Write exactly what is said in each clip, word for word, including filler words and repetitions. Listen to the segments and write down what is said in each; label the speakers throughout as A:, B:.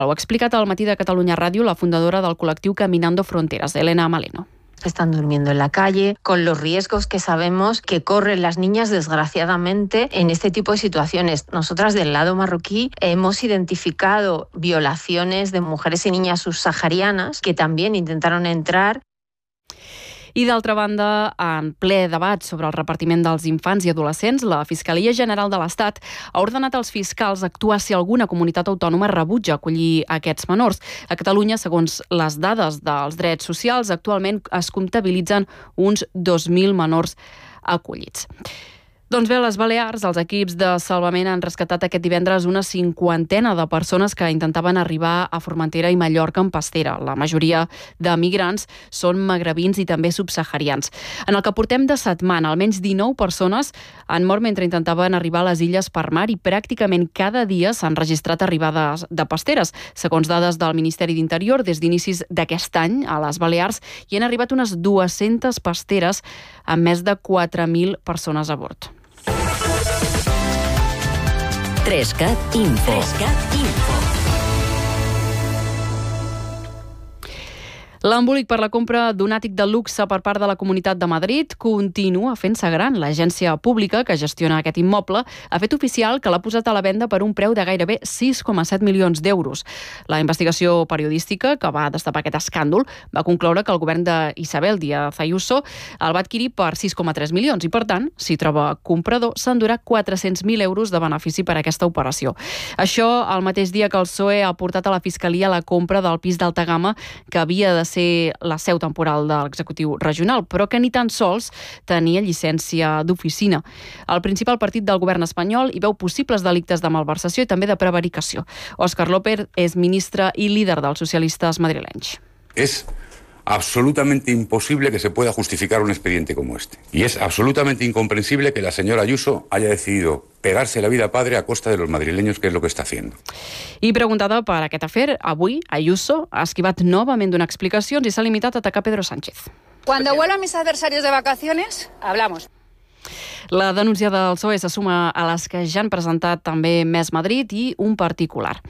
A: Ho ha explicat al Matí de Catalunya Ràdio la fundadora del col·lectiu Caminando Fronteras, Elena Maleno.
B: Están durmiendo en la calle, con los riesgos que sabemos que corren las niñas, desgraciadamente, en este tipo de situaciones. Nosotras, del lado marroquí, hemos identificado violaciones de mujeres y niñas subsaharianas que también intentaron entrar.
A: I d'altra banda, en ple debat sobre el repartiment dels infants i adolescents, la Fiscalia General de l'Estat ha ordenat als fiscals actuar si alguna comunitat autònoma rebutja acollir aquests menors. A Catalunya, segons les dades dels drets socials, actualment es comptabilitzen uns dos mil menors acollits. Doncs bé, a les Balears, els equips de salvament han rescatat aquest divendres una cinquantena de persones que intentaven arribar a Formentera i Mallorca en pastera. La majoria de migrants són magrebins i també subsaharians. En el que portem de setmana, almenys dinou persones han mort mentre intentaven arribar a les illes per mar i pràcticament cada dia s'han registrat arribades de pasteres. Segons dades del Ministeri d'Interior, des d'inicis d'aquest any, a les Balears hi han arribat unes dues-centes pasteres amb més de quatre mil persones a bord.
C: Trescat Info. Trescat Info.
A: L'embolic per la compra d'un àtic de luxe per part de la Comunitat de Madrid continua fent-se gran. L'agència pública que gestiona aquest immoble ha fet oficial que l'ha posat a la venda per un preu de gairebé sis coma set milions d'euros. La investigació periodística que va destapar aquest escàndol va concloure que el govern d'Isabel Díaz Ayuso el va adquirir per sis coma tres milions i, per tant, si troba comprador, s'endurà quatre-cents mil euros de benefici per aquesta operació. Això el mateix dia que el P S O E ha portat a la Fiscalia la compra del pis d'alta gamma que havia de ser la seu temporal de l'executiu regional, però que ni tan sols tenia llicència d'oficina. El principal partit del govern espanyol hi veu possibles delictes de malversació i també de prevaricació. Òscar López és ministre i líder dels socialistes madrilenys.
D: És absolutamente imposible que se pueda justificar un expediente como este. Y es absolutamente incomprensible que la señora Ayuso haya decidido pegarse la vida padre a costa de los madrileños, que es lo que está haciendo.
A: I preguntada per aquest afer, avui Ayuso ha esquivat novament donar explicacions i s'ha limitat a atacar Pedro Sánchez.
E: Cuando vuelvan mis adversarios de vacaciones, hablamos.
A: La denúncia del P S O E se suma a les que ja han presentat també Més Madrid i Un Particular.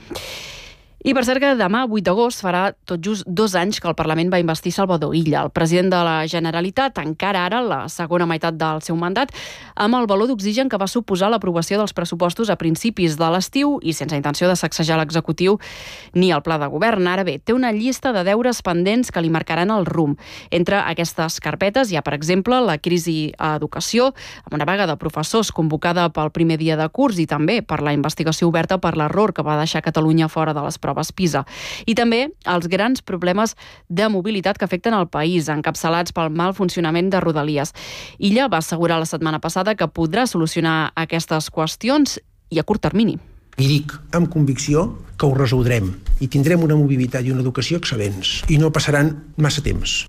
A: I per cert que demà, vuit d'agost, farà tot just dos anys que el Parlament va investir Salvador Illa, el president de la Generalitat, encara ara, la segona meitat del seu mandat, amb el baló d'oxigen que va suposar l'aprovació dels pressupostos a principis de l'estiu i sense intenció de sacsejar l'executiu ni el pla de govern. Ara bé, té una llista de deures pendents que li marcaran el rumb. Entre aquestes carpetes hi ha, per exemple, la crisi a educació, amb una vaga de professors convocada pel primer dia de curs i també per la investigació oberta per l'error que va deixar Catalunya fora de les proves PISA. I també els grans problemes de mobilitat que afecten el país, encapçalats pel mal funcionament de Rodalies. Illa va assegurar la setmana passada que podrà solucionar aquestes qüestions i a curt termini.
F: I dic amb convicció que ho resoldrem i tindrem una mobilitat i una educació excel·lents i no passaran massa temps.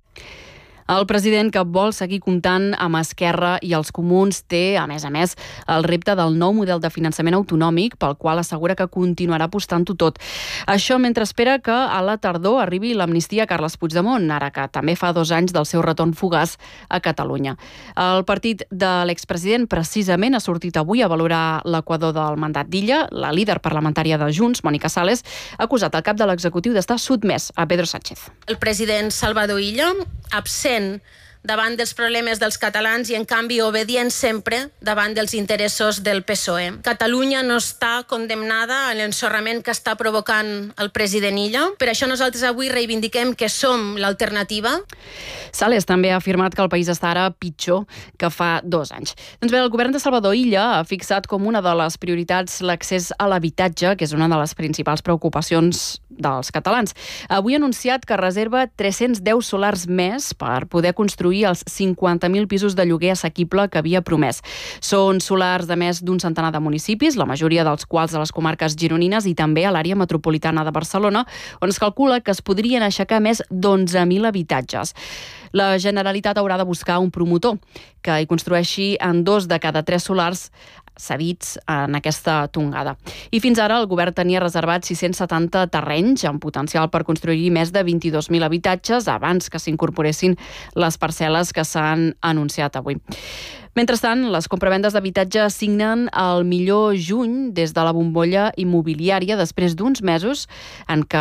A: El president, que vol seguir comptant amb Esquerra i els comuns, té, a més a més, el repte del nou model de finançament autonòmic, pel qual assegura que continuarà apostant-ho tot. Això mentre espera que a la tardor arribi l'amnistia a Carles Puigdemont, ara que també fa dos anys del seu retorn fugaç a Catalunya. El partit de l'expresident precisament ha sortit avui a valorar l'equador del mandat d'Illa. La líder parlamentària de Junts, Mònica Sales, ha acusat el cap de l'executiu d'estar sotmès a Pedro Sánchez.
G: El president Salvador Illa, absent davant dels problemes dels catalans i, en canvi, obedient sempre davant dels interessos del P S O E. Catalunya no està condemnada a l'ensorrament que està provocant el president Illa. Per això nosaltres avui reivindiquem que som l'alternativa.
A: Sales també ha afirmat que el país està ara pitjor que fa dos anys. Doncs bé, el govern de Salvador Illa ha fixat com una de les prioritats l'accés a l'habitatge, que és una de les principals preocupacions dels catalans. Avui ha anunciat que reserva tres-cents deu solars més per poder construir els cinquanta mil pisos de lloguer assequible que havia promès. Són solars de més d'un centenar de municipis, la majoria dels quals a les comarques gironines i també a l'àrea metropolitana de Barcelona, on es calcula que es podrien aixecar més d'onze mil habitatges. La Generalitat haurà de buscar un promotor que hi construeixi en dos de cada tres solars cedits en aquesta tongada. I fins ara el govern tenia reservat sis-cents setanta terrenys amb potencial per construir més de vint-i-dos mil habitatges abans que s'incorporessin les parcel·les que s'han anunciat avui. Mentrestant, les compravendes d'habitatge signen el millor juny des de la bombolla immobiliària després d'uns mesos en què